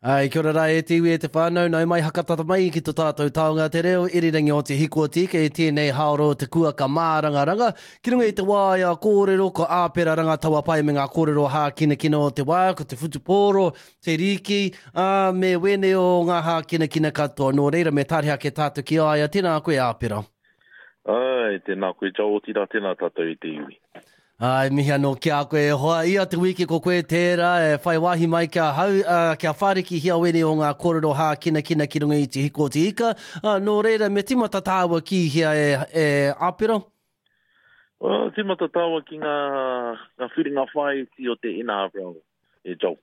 Ai, kia ora rai e te iwi e te whānau, nau mai hakatata mai ki tō tātou taonga te reo, irirangi o te hiko tika e tēnei haoro te kua ka mārangaranga. Ki runga i te wāia kōrero, ko āpera ranga taua pai me ngā kōrero hākinakina o te wā, ko te whutupōro, te riki, me wene o ngā hākinakina katoa. Nō reira me tāreha ke tātou ki aia, tēnā koe āpera. Ai, tēnā koe tau o tira, tēnā tātou i te iwi. Ai, mihi anō kia koe hoa ia te wiki ko koe tērā e whai wahi mai kia hau, kia whāriki hia wene o ngā kōrero hākinakina ki runga i te hiko te ika. Nō reira, me timata tāua ki hia e āpera? Timata tāua ki ngā whiringa whai ti o te ina āpera e jau.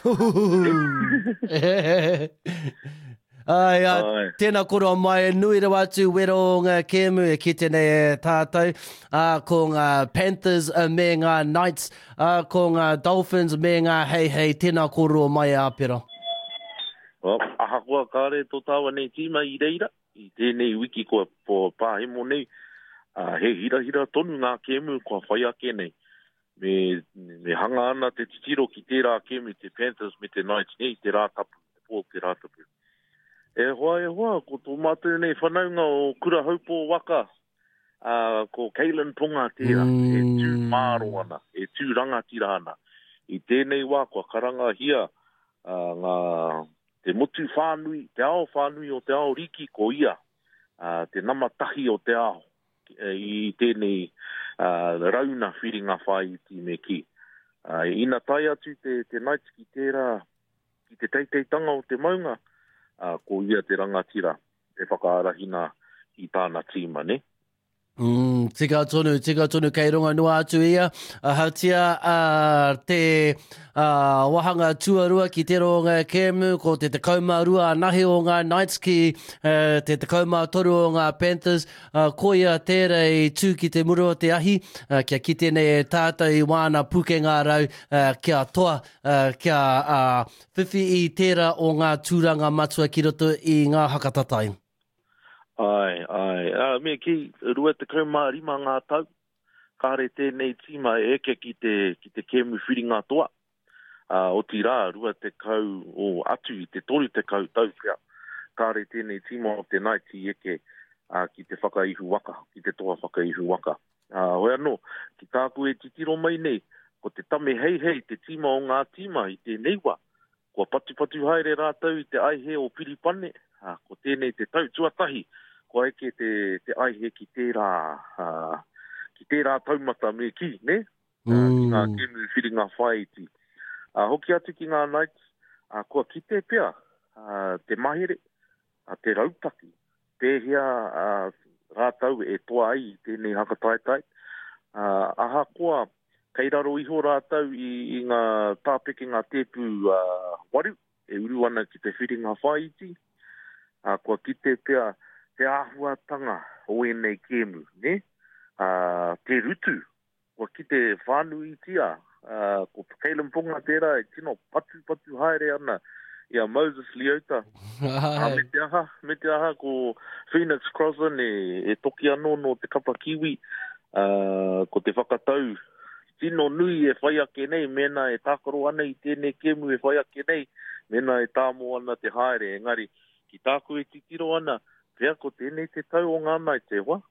Ai, tēnā koroa mai, nui rawa atu wero o ngā kēmu e ki tēnei e tātou, ko ngā Panthers me ngā Knights, ko ngā Dolphins me ngā Hei, tēnā koroa mai āpera. Aha kua kāre tō tāua nei tīma i reira, i tēnei wiki kua po pāhemo nei, he hira tonu ngā kēmu kua whai ake nei. Me hanga ana te titiro ki tērā kēmu, te Panthers me te Knights nei, te rātapu, te rātapu. E hoa, ko tō mātou nei whanaunga o kura haupo waka, ko Keilan Ponga tērā, e tū māro ana, e tū rangatira ana. I tēnei wā, kua karanga hia, ngā te motu whānui, te ao whānui o te ao riki ko ia, te namatahi o te ao, i tēnei rauna whiringa whai ti me ki. Ina tai atu te Knights ki tērā, ki te teiteitanga o te maunga, ko ia te rangatira, te whakaarahina i tāna tīma, ne? Tika tonu, kei runga noa atu ia, hautia te wahanga tuarua ki te ronga kēmu, ko te tekauma rua nahi o ngā Knights ki te tekauma toru o ngā Panthers, ko ia tērei tū ki te murua te ahi, kia ki tēnei e tātou i wāna puke ngā rau, kia toa, kia whiwhi i tērā o ngā tūranga matua ki roto i ngā hakatatai. Ai, me ki rua te kaumārima ngā tau, kāre tēnei tīma e eke ki te kēmu whiringa toa. O tirā, rua te kau o atu i te toru te kau tau pia. Kāre tēnei tīma o te Knights i eke ki te whakaihu waka, ki te toa whakaihu waka. Hoi anō, ki tāku e titiro mai nei, ko te tame hei, te tīma o ngā tīma i te neiwa. Kua patu haere rātau i te aihe o Piripane, ko tēnei te tau tuatahi, ko eke te aihe ki tērā taumata me ki, ne? Ki ngā kēmu whiringa whai ti. Hoki atu ki ngā Knights, kua kite pia, te mahere, te rautaki, pēhia rātau e toa ai i tēnei hakataitai. Aha kua, kei raro iho rātau i ngā tāpeke ngā tēpu waru, e uru ana ki te whiringa whai ti. Kua kite pia te āhuatanga o enei kēmu, ne? Te rutu, kua kite whānui tia, ko Keilan Ponga tērā e tino patu haere ana, ia Moses Leota. Me te aha ko Phoenix Crossan e toki anō no te kapa kiwi, ko te whakatau, tino nui e whai ake nei, mena e tākaro ana i tēnei kēmu e whai ake nei, mena e tāmo ana te haere, engari, ki tāku e titiro ana, pia ko tēnei te tau o ngā mai te hoa.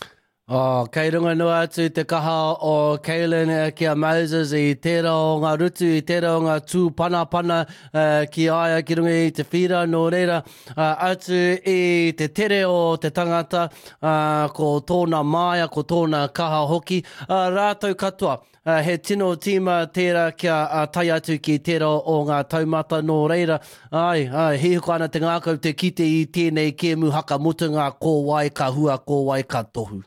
Kei runga noa atu te kaha o Keilan kia Moses i tērā o ngā rutu, i tērā o ngā tū pana ki aia ki runga i te whira, nō reira atu i te tere o te tangata, ko tōna māia, ko tōna kaha hoki. Rātou katoa, he tino tīma tērā kia tai atu ki tērā o ngā taumata, nō reira. Hihiko ana te ngākau te kite i tēnei kēmu hakamutunga ko wai ka hua, ko wai ka tohu.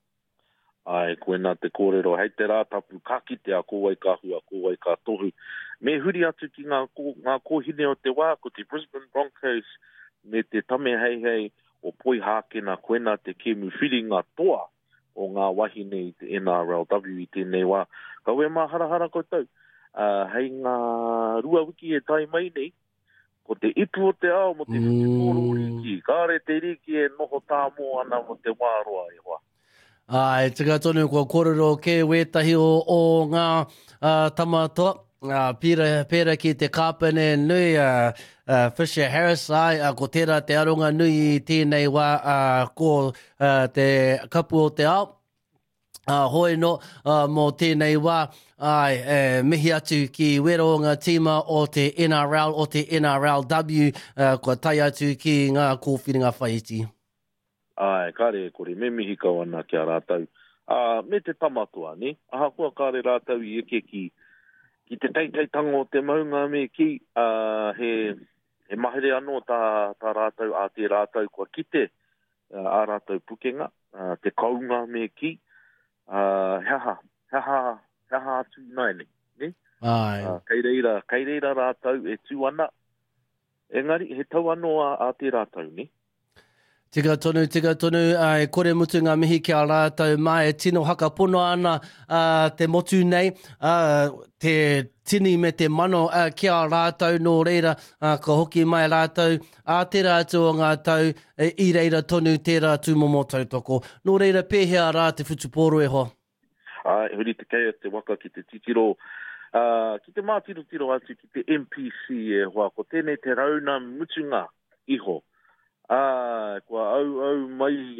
Ai, koe nā te kōrero, hei te rātapu, ka kitea, ko wai ka hua, ko wai ka tohu. Me huri atu ki ngā kōhine o te wā, ko te Brisbane Broncos, me te tame hei, o poi hākena, koe nā te kēmu whiringa toa o ngā wahine i te NRLW i tēnei wā. Ka ue mā harahara koutou, hei ngā rua wiki e tai mai nei, ko te ipu o te ao mo te whutiporo riki, kāre te riki e noho tāmo ana mo te wāroa e hoa. Ai, tika tonu kua kōrero ke wētahi o ngā tamatoa. Pira ki te kāpene nui Fisher Harris ai ko tērā te aronga nui I tēnei wā ko te kapu o te ao. Hoi no mō tēnei wā mihi atu ki wero ngā tīma o te NRL o te NRLW kua tai atu ki ngā kōwhiringa whaiti. Ai, kare kore, me mihi kau ana kia rātau. Me te tamatua, ne? Aha kua kare rātau I eke ki te teiteitango o te maunga me ki he mahere anō tā rātau a te rātau kua kite a rātau pukenga, te kaunga me ki, heha atu nai ne? Kei reira rātau e tū ana. Engari, he tau anō a te rātau, ne? Tika tonu, e kore mutu ngā mihi kia rātau mai, e tino haka pono ana te motu nei, te tini me te mano kia rātau nō reira, ka hoki mai rātau, tērā atu o ngā tau, I reira tonu tērā tūmomo tautoko. Nō reira pēhea rā te whutupōro e ho. Huri te kei te waka ki te titiro, ki te mātiro atu ki te MPC e hoa, ko tēnei te rauna mutunga iho. Kua au mai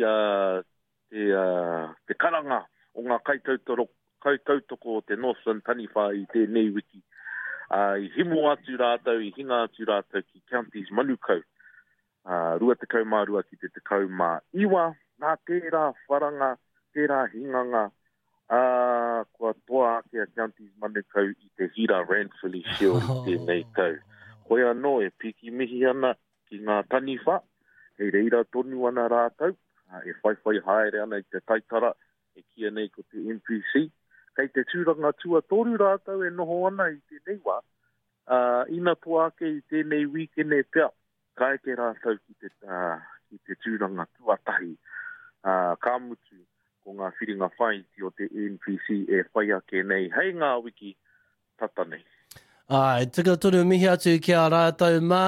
te karanga o ngā kaitautoko o te Northern Taniwha I tēnei wiki. I himu atu rātau, I hinga atu rātau ki counties Manukau. Rua te kaumārua ki te kaumā iwa, nā tērā wharanga, tērā hinganga, kua toa ake a counties Manukau I te Hira Ranfurly Shield I tēnei tau. Hoi anō e piki mihi ana ki ngā Taniwha, hei reira tonu ana rātau, e whaiwhai haere ana I te taitara, e kia nei ko te MPC. Kei te tūranga tua toru rātau e noho ana I tēnei wā, ina toa ake I tēnei wikene pia, ka eke rātau ki te tūranga tuatahi. Ka mutu ko ngā whiringa whaiti o te NPC e whai ake nei, hei ngā wiki tata nei. Tika tonu mihi atu kia rātau mā,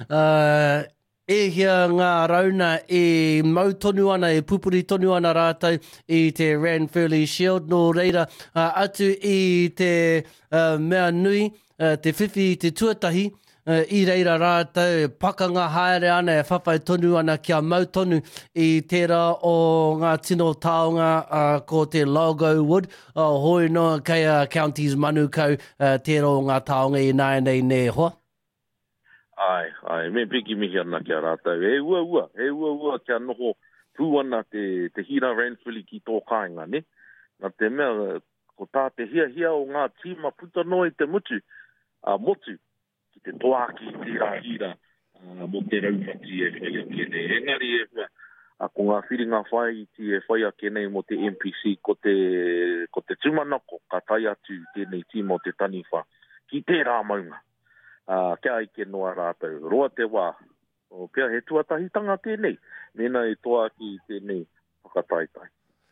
e hia ngā rauna e mau tonu ana, e pupuri tonu ana rātau I te Ranfurly Shield nō reira atu I te mea nui, te whiwhi te tuatahi, I reira rātau, pakanga haere ana, e whawhai tonu ana kia mau tonu I tērā o ngā tino taonga ko te Logo Wood, hoi no kei counties Manukau, tērā o ngā taonga I nai nei ne hoa. Ai, me piki mihi ana kia rātau. E ua kia noho pūana te Hira Ranfurly ki tō kāinga, ne? Nā te mea, ko tā te hia o ngā tīma puta noi te motu, ki te toaki tērā hira, mo te raumati e whai ake nei. Engari e hua, ko ngā whiringa whai ti e whai ake nei mo te MPC, ko te tumanako, ka tai atu tēnei tīma o te Taniwha, ki tērā maunga. Kia ike noa rātau, roa te wā, pia he tuatahitanga tēnei, mena e toa ki tēnei whakataitai.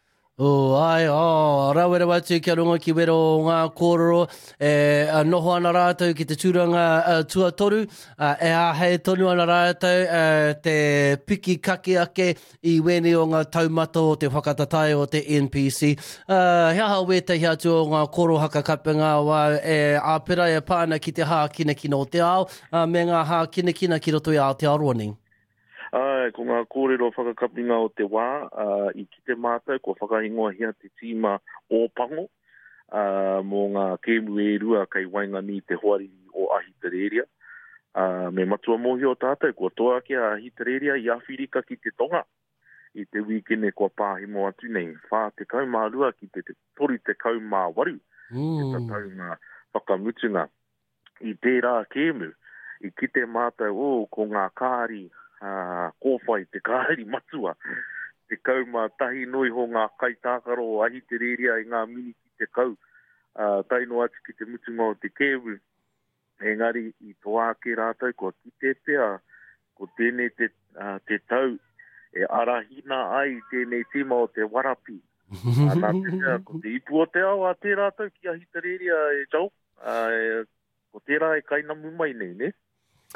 Rawera watu kia runga ki wero o ngā kōrero, noho ana rātau ki te tūranga tuatoru, e hei tonu ana rātau te piki kake ake I wene o ngā taumata o te whakatatai o te NPC. Hea wetahi atu o ngā kōro hakakapenga wā āpera e pāna ki te hākina kino o te ao, me ngā hākina ki roto I Aotearoa nei. Ko ngā kōrero whakakapinga o te wā, I ki te mātou, ko whakahingoa hea te tīma o pango, mō ngā kēmu e rua kei waingani te hoari o Ahitereiria. Me matua mohi o tātou, ko toa ke a Ahitereiria I Awhirika ki te tonga, I te wikene kua pāhimo atu nei, whā te kaumārua ki te tori te kaumāwaru, te tataunga whakamutunga. I tērā kēmu, I ki te mātou ko ngā kāri, kōwhai te kāri matua, te kaumātahi noi ho ngā kaitākaro o Ahitereiria I ngā mini ki te kau, taino atu ki te mutunga o te kēwu, engari I toa ke rātau, ko ki te pea, ko tēnei te tau, e arahina ai tēnei tīma o te warapi. Nā te mea, ko te ipu o te ao a te rātau ki Ahitereiria e jau, ko tērā e kainamu mai nei, ne?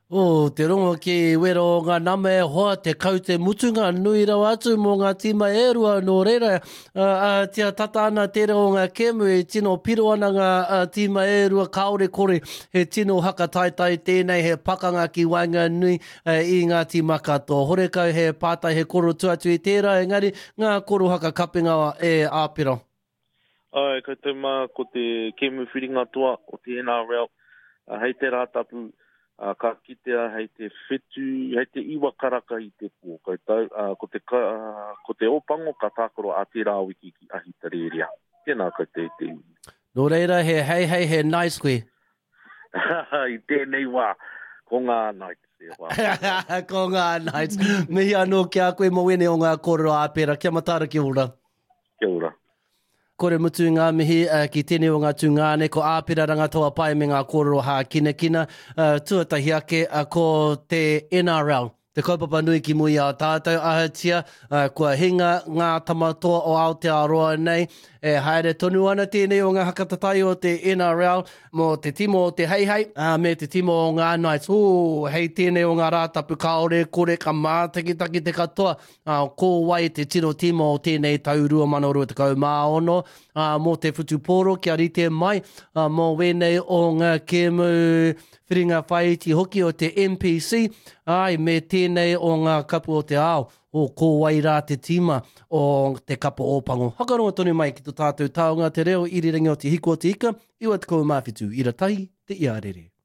O, te rongo ki wero ngā nama e hoa te kau te mutunga nui rau atu mō ngā tīma e rua nō reira. Tia tata ana tērā o ngā kemu e tino piro ana ngā tīma e rua kaore kore he tino haka taitai tēnei he pakanga ki wainga nui i ngā tīma katoa. Hore kau he pātai he koro tuatu i tērā, engari ngā koro haka kapinga e āpiro. Ai, kei te mā ko te kemu whiringa toa o te NRL, hei te rātapu, ka kitea hei te whetu, hei te iwa karaka i te pō. Ko te opango ka tākoro a te rāwiki ki ahi tareria. Tēnā kei te iwi. Nō reira, he hei, he nice koe. I tēnei wā, ko ngā Knights. Ko ngā Knights. Mihi anō ki a koe mo wene o ngā kōrero āpera. Kia matara ki ora. Kia ora. Kore mutu ngā mihi ki tēnei o ngā tūngāne, ko āpira rangatoa pai me ngā kōrero hā kina. Tuatahi ake ko te NRL. Te kaupapa nui ki mui a tātou ahatia, kua hinga ngā tamatoa o Aotearoa nei, e haere tonu ana tēnei o ngā hakatatai o te NRL, mō te timo o te heihei, me te timo o ngā Knights. Hei tēnei o ngā rātapu kaore, kore ka mātakitaki te katoa, ko wai te tino timo o tēnei tau 2024, mō te whutuporo kia rite mai, mō wenei o ngā kemu whiringa whaiti hoki o te NPC, ai me tēnei o ngā kapu o te ao, o ko wai rā te tima o te kapu ōpango. Hakaronga tonu mai ki tō tātou taonga te reo iriringi o te hiko o te ika, iwa te kou mawhitu, ira tahi te iarere.